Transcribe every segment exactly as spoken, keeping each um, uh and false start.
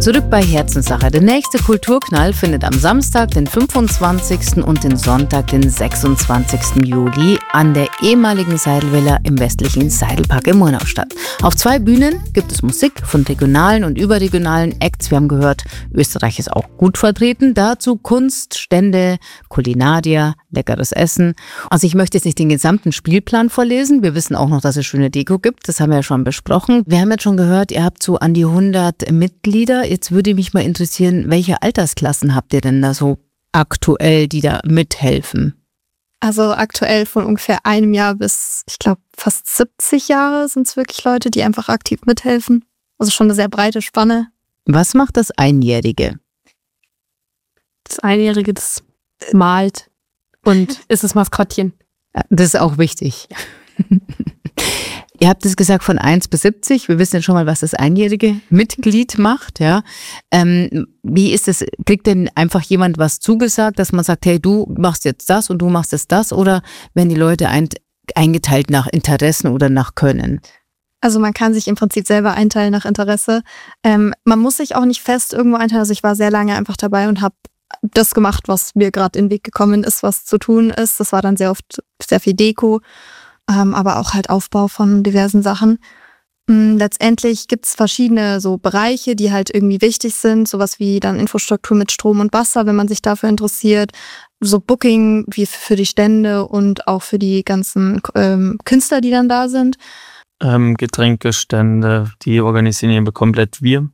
Zurück bei Herzenssache. Der nächste Kulturknall findet am Samstag, den fünfundzwanzigsten und den Sonntag, den sechsundzwanzigsten Juli an der ehemaligen Seidelvilla im westlichen Seidelpark in Murnau statt. Auf zwei Bühnen gibt es Musik von regionalen und überregionalen Acts. Wir haben gehört, Österreich ist auch gut vertreten. Dazu Kunst, Stände, Kulinaria, leckeres Essen. Also ich möchte jetzt nicht den gesamten Spielplan vorlesen. Wir wissen auch noch, dass es schöne Deko gibt. Das haben wir ja schon besprochen. Wir haben jetzt schon gehört, ihr habt so an die hundert Mitglieder. Jetzt würde mich mal interessieren, welche Altersklassen habt ihr denn da so aktuell, die da mithelfen? Also aktuell von ungefähr einem Jahr bis, ich glaube, fast siebzig Jahre sind es wirklich Leute, die einfach aktiv mithelfen. Also schon eine sehr breite Spanne. Was macht das Einjährige? Das Einjährige, das malt und ist das Maskottchen. Das ist auch wichtig. Ihr habt es gesagt von eins bis siebzig. Wir wissen ja schon mal, was das einjährige Mitglied macht. Ja, ähm, wie ist es? Kriegt denn einfach jemand was zugesagt, dass man sagt, hey, du machst jetzt das und du machst jetzt das? Oder werden die Leute ein, eingeteilt nach Interessen oder nach Können? Also man kann sich im Prinzip selber einteilen nach Interesse. Ähm, man muss sich auch nicht fest irgendwo einteilen. Also ich war sehr lange einfach dabei und habe das gemacht, was mir gerade in den Weg gekommen ist, was zu tun ist. Das war dann sehr oft sehr viel Deko. Ähm, aber auch halt Aufbau von diversen Sachen. Ähm, letztendlich gibt es verschiedene so Bereiche, die halt irgendwie wichtig sind, sowas wie dann Infrastruktur mit Strom und Wasser, wenn man sich dafür interessiert, so Booking wie für die Stände und auch für die ganzen ähm, Künstler, die dann da sind. Ähm, Getränkestände, die organisieren wir komplett wir.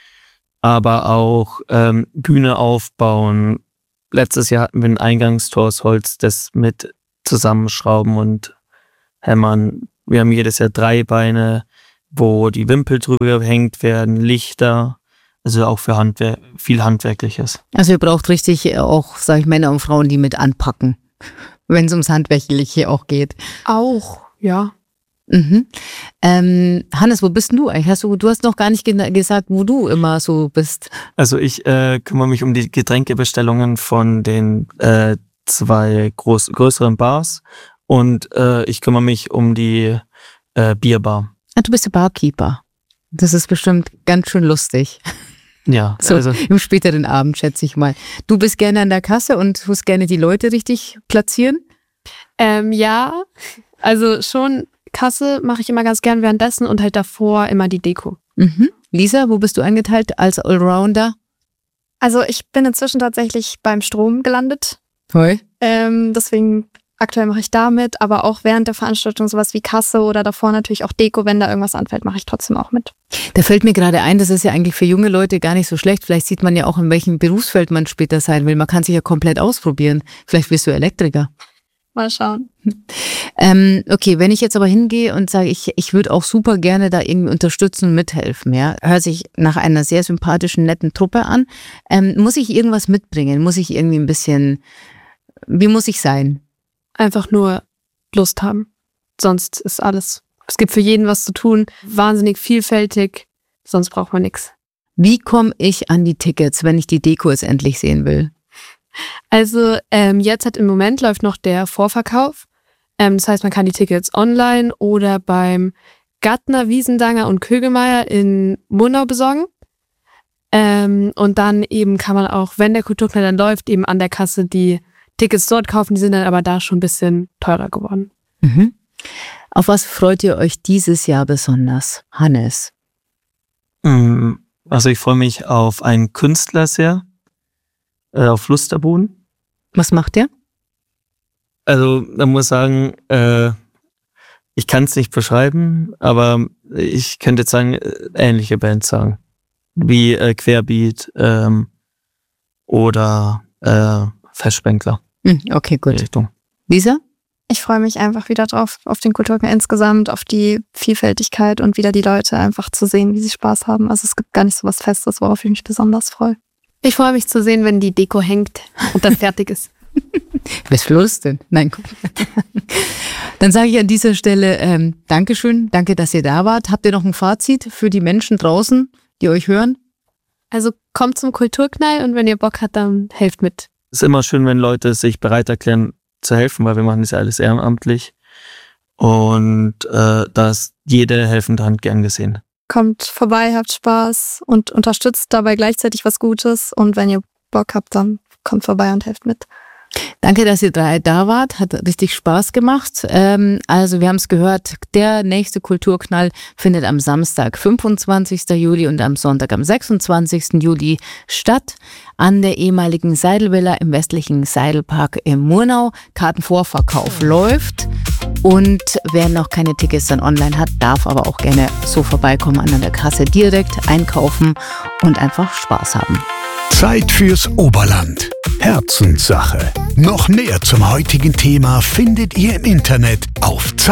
Aber auch ähm, Bühne aufbauen. Letztes Jahr hatten wir ein Eingangstor aus Holz, das mit zusammenschrauben und hämmern. Wir haben jedes Jahr drei Beine, wo die Wimpel drüber gehängt werden, Lichter, also auch für Handwer- viel Handwerkliches. Also ihr braucht richtig auch, sage ich, Männer und Frauen, die mit anpacken, wenn es ums Handwerkliche auch geht. Auch, ja. Mhm. Ähm, Hannes, wo bist denn du eigentlich? Hast du, du hast noch gar nicht ge- gesagt, wo du immer so bist. Also ich äh, kümmere mich um die Getränkebestellungen von den äh, zwei groß, größeren Bars. Und äh, ich kümmere mich um die äh, Bierbar. Ah, du bist der Barkeeper. Das ist bestimmt ganz schön lustig. Ja, so also im späteren Abend, schätze ich mal. Du bist gerne an der Kasse und tust gerne die Leute richtig platzieren? Ähm, ja, also schon Kasse mache ich immer ganz gern währenddessen und halt davor immer die Deko. Mhm. Lisa, wo bist du eingeteilt als Allrounder? Also ich bin inzwischen tatsächlich beim Strom gelandet. Toll. Ähm, deswegen aktuell mache ich damit, aber auch während der Veranstaltung sowas wie Kasse oder davor natürlich auch Deko, wenn da irgendwas anfällt, mache ich trotzdem auch mit. Da fällt mir gerade ein, das ist ja eigentlich für junge Leute gar nicht so schlecht. Vielleicht sieht man ja auch, in welchem Berufsfeld man später sein will. Man kann sich ja komplett ausprobieren. Vielleicht wirst du Elektriker. Mal schauen. Ähm, okay, wenn ich jetzt aber hingehe und sage, ich, ich würde auch super gerne da irgendwie unterstützen und mithelfen, ja, hört sich nach einer sehr sympathischen, netten Truppe an. Ähm, muss ich irgendwas mitbringen? Muss ich irgendwie ein bisschen, wie muss ich sein? Einfach nur Lust haben. Sonst ist alles. Es gibt für jeden was zu tun. Wahnsinnig vielfältig. Sonst braucht man nichts. Wie komme ich an die Tickets, wenn ich die Deko jetzt endlich sehen will? Also ähm, jetzt hat im Moment läuft noch der Vorverkauf. Ähm, das heißt, man kann die Tickets online oder beim Gattner, Wiesendanger und Kögelmeier in Murnau besorgen. Ähm, und dann eben kann man auch, wenn der Kulturknall dann läuft, eben an der Kasse die Tickets dort kaufen. Die sind dann aber da schon ein bisschen teurer geworden. Mhm. Auf was freut ihr euch dieses Jahr besonders, Hannes? Also ich freue mich auf einen Künstler sehr, äh, auf Lusterboden. Was macht der? Also man muss sagen, äh, ich kann es nicht beschreiben, aber ich könnte jetzt sagen, ähnliche Bands sagen. Wie äh, Querbeat ähm, oder äh, Festspengler. Okay, gut. Richtung. Lisa? Ich freue mich einfach wieder drauf, auf den Kulturknall insgesamt, auf die Vielfältigkeit und wieder die Leute einfach zu sehen, wie sie Spaß haben. Also es gibt gar nicht so was Festes, worauf ich mich besonders freue. Ich freue mich zu sehen, wenn die Deko hängt und dann fertig ist. Was für Lust denn? Nein, guck. Dann sage ich an dieser Stelle ähm, Dankeschön, danke, dass ihr da wart. Habt ihr noch ein Fazit für die Menschen draußen, die euch hören? Also kommt zum Kulturknall und wenn ihr Bock habt, dann helft mit. Es ist immer schön, wenn Leute sich bereit erklären zu helfen, weil wir machen das ja alles ehrenamtlich. Und äh, da ist jede helfende Hand gern gesehen. kommt vorbei, habt Spaß und unterstützt dabei gleichzeitig was Gutes. Und wenn ihr Bock habt, dann kommt vorbei und helft mit. Danke, dass ihr drei da wart. Hat richtig Spaß gemacht. Ähm, also wir haben es gehört, der nächste Kulturknall findet am Samstag, fünfundzwanzigsten Juli und am Sonntag, am sechsundzwanzigsten Juli statt. An der ehemaligen Seidelvilla im westlichen Seidelpark im Murnau. Kartenvorverkauf läuft. Und wer noch keine Tickets dann online hat, darf aber auch gerne so vorbeikommen an der Kasse direkt einkaufen und einfach Spaß haben. Zeit fürs Oberland. Herzenssache. Noch mehr zum heutigen Thema findet ihr im Internet auf Zeit.